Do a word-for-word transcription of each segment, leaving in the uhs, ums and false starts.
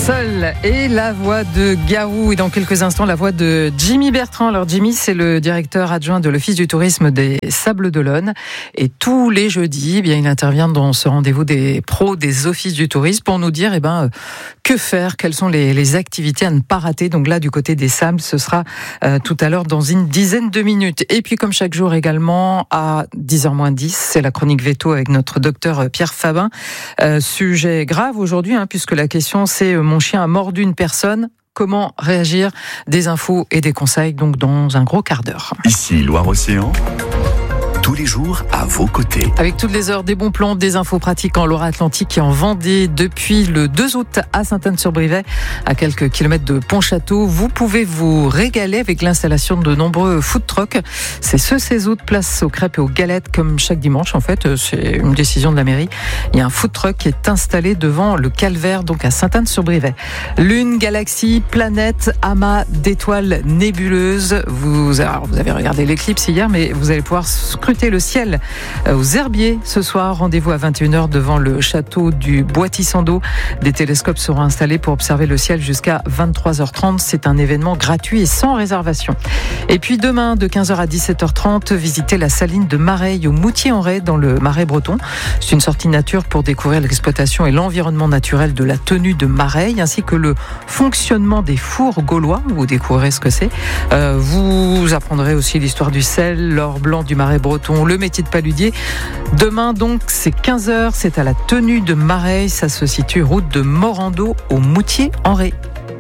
Seul et la voix de Garou et dans quelques instants la voix de Jimmy Bertrand. Alors Jimmy, c'est le directeur adjoint de l'Office du tourisme des Sables d'Olonne et tous les jeudis, eh bien il intervient dans ce rendez-vous des pros des offices du tourisme pour nous dire eh ben euh, que faire, quelles sont les, les activités à ne pas rater. Donc là du côté des Sables, ce sera euh, tout à l'heure dans une dizaine de minutes. Et puis comme chaque jour également à dix heures moins dix, c'est la chronique Veto avec notre docteur Pierre Fabin. Euh, sujet grave aujourd'hui hein, puisque la question c'est euh, mon chien a mordu une personne. Comment réagir? Des infos et des conseils donc dans un gros quart d'heure. Ici Loire-Océan, tous les jours à vos côtés. Avec toutes les heures, des bons plans, des infos pratiques en Loire-Atlantique et en Vendée depuis le deux août à Sainte-Anne-sur-Brivet, à quelques kilomètres de Pontchâteau. Vous pouvez vous régaler avec l'installation de nombreux food trucks. C'est ce seize août, place aux crêpes et aux galettes comme chaque dimanche. En fait, c'est une décision de la mairie. Il y a un food truck qui est installé devant le Calvaire, donc à Sainte-Anne-sur-Brivet. Lune, galaxie, planète, amas d'étoiles nébuleuses. Vous, alors, vous avez regardé l'éclipse hier, mais vous allez pouvoir scruter le ciel aux Herbiers ce soir. Rendez-vous à vingt et une heures devant le château du Bois-Tissando. Des télescopes seront installés pour observer le ciel jusqu'à vingt-trois heures trente. C'est un événement gratuit et sans réservation. Et puis demain, de quinze heures à dix-sept heures trente, visitez la saline de Mareil au Moutier-en-Ré dans le Marais breton. C'est une sortie nature pour découvrir l'exploitation et l'environnement naturel de la tenue de Mareil ainsi que le fonctionnement des fours gaulois. Vous découvrirez ce que c'est. Euh, vous apprendrez aussi l'histoire du sel, l'or blanc du Marais breton, le métier de paludier. Demain donc, c'est quinze heures, c'est à la tenue de Mareil. Ça se situe route de Morando au Moutier-en-Ré.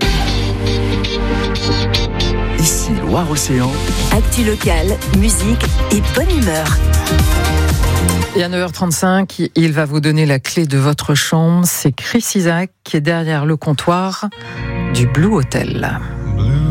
Ici Loire-Océan. Actu locale, musique et bonne humeur. Et à neuf heures trente-cinq, il va vous donner la clé de votre chambre. C'est Chris Isaac qui est derrière le comptoir du Blue Hotel.